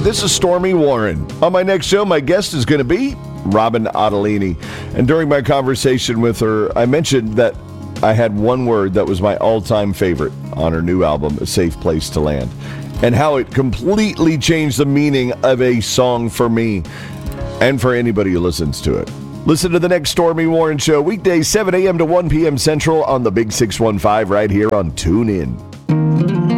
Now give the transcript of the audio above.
This is Stormy Warren. On my next show, my guest is going to be Robin Ottolini. And during my conversation with her, I mentioned that I had one word that was my all-time favorite on her new album, A Safe Place to Land, and how it completely changed the meaning of a song for me and for anybody who listens to it. Listen to the next Stormy Warren Show, weekdays 7 a.m. to 1 p.m. Central on the Big 615 right here on TuneIn.